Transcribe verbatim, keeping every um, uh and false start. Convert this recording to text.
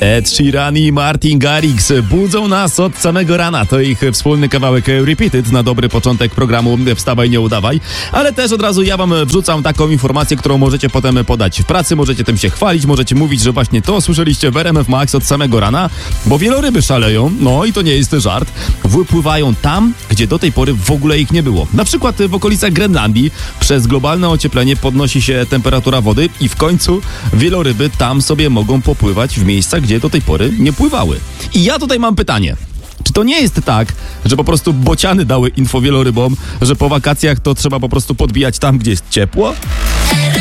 Ed Sheeran i Martin Garrix budzą nas od samego rana. To ich wspólny kawałek Repeated na dobry początek programu Wstawaj, nie udawaj. Ale też od razu ja wam wrzucam taką informację, którą możecie potem podać w pracy, możecie tym się chwalić, możecie mówić, że właśnie to słyszeliście w R M F Max od samego rana, bo wieloryby szaleją, no i to nie jest żart, wypływają tam, gdzie do tej pory w ogóle ich nie było. Na przykład w okolicach Grenlandii przez globalne ocieplenie podnosi się temperatura wody i w końcu wieloryby tam sobie mogą popływać w miejscach, gdzie do tej pory nie pływały. I ja tutaj mam pytanie. Czy to nie jest tak, że po prostu bociany dały info wielorybom, że po wakacjach to trzeba po prostu podbijać tam, gdzie jest ciepło?